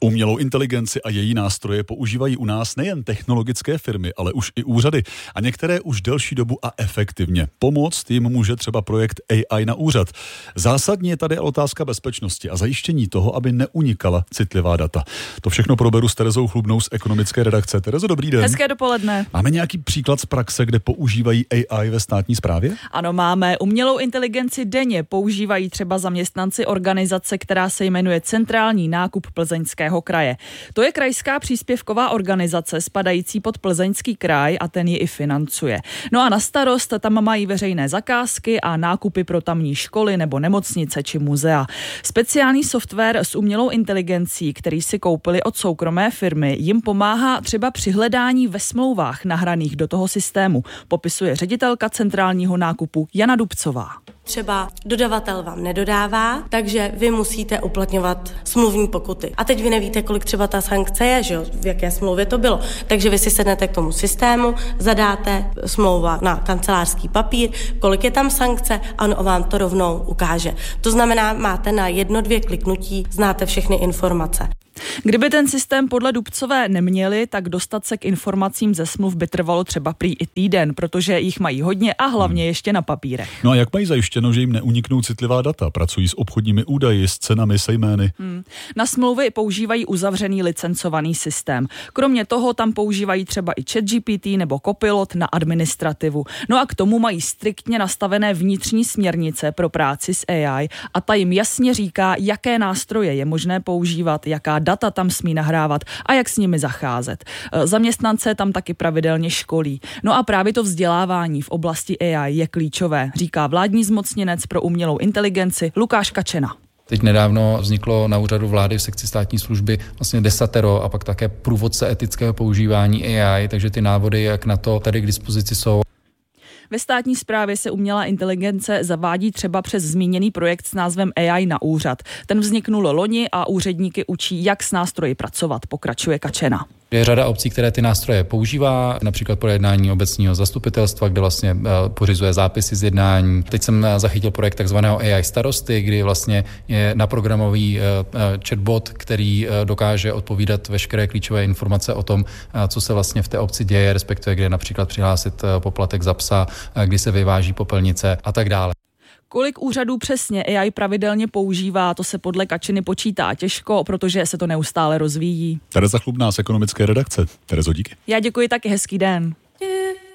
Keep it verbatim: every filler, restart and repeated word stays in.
Umělou inteligenci a její nástroje používají u nás nejen technologické firmy, ale už i úřady. A některé už delší dobu a efektivně. Pomoct jim může třeba projekt A I na úřad. Zásadní je tady otázka bezpečnosti a zajištění toho, aby neunikala citlivá data. To všechno proberu s Terezou Chlubnou z ekonomické redakce. Terezo, dobrý den. Hezké dopoledne. Máme nějaký příklad z praxe, kde používají A I ve státní správě? Ano, máme. Umělou inteligenci denně používají třeba zaměstnanci organizace, která se jmenuje Centrální nákup Plzeňského kraje. To je krajská příspěvková organizace spadající pod Plzeňský kraj a ten ji i financuje. No a na starost tam mají veřejné zakázky a nákupy pro tamní školy nebo nemocnice či muzea. Speciální software s umělou inteligencí, který si koupili od soukromé firmy, jim pomáhá třeba při hledání ve smlouvách nahraných do toho systému, popisuje ředitelka centrálního nákupu Jana Dubcová. Třeba dodavatel vám nedodává, takže vy musíte uplatňovat smluvní pokuty. A teď vy nevíte, kolik třeba ta sankce je, že jo, v jaké smlouvě to bylo. Takže vy si sednete k tomu systému, zadáte smlouva na kancelářský papír, kolik je tam sankce a on vám to rovnou ukáže. To znamená, máte na jedno, dvě kliknutí, znáte všechny informace. Kdyby ten systém podle Dubcové neměli, tak dostat se k informacím ze smluv by trvalo třeba prý i týden, protože jich mají hodně a hlavně ještě na papírech. No a jak mají zajištěno, že jim neuniknou citlivá data? Pracují s obchodními údaji, s cenami, se jmény? Hmm. Na smlouvy používají uzavřený licencovaný systém. Kromě toho tam používají třeba i ChatGPT nebo Copilot na administrativu. No a k tomu mají striktně nastavené vnitřní směrnice pro práci s A I a ta jim jasně říká, jaké nástroje je možné používat, jaká data tam smí nahrávat a jak s nimi zacházet. Zaměstnance tam taky pravidelně školí. No a právě to vzdělávání v oblasti A I je klíčové, říká vládní zmocněnec pro umělou inteligenci Lukáš Kačena. Teď nedávno vzniklo na úřadu vlády v sekci státní služby vlastně desatero a pak také průvodce etického používání A I, takže ty návody, jak na to tady k dispozici jsou. Ve státní správě se umělá inteligence zavádí třeba přes zmíněný projekt s názvem A I na úřad. Ten vzniknul loni a úředníky učí, jak s nástroji pracovat, pokračuje Kačena. Je řada obcí, které ty nástroje používá, například pro jednání obecního zastupitelstva, kde vlastně pořizuje zápisy z jednání. Teď jsem zachytil projekt takzvaného A I starosty, kdy vlastně je naprogramový chatbot, který dokáže odpovídat veškeré klíčové informace o tom, co se vlastně v té obci děje, respektive kde například přihlásit poplatek za psa, kdy se vyváží popelnice a tak dále. Kolik úřadů přesně A I pravidelně používá, to se podle Kačeny počítá těžko, protože se to neustále rozvíjí. Tereza Chlubná z ekonomické redakce. Terezo, díky. Já děkuji taky, hezký den.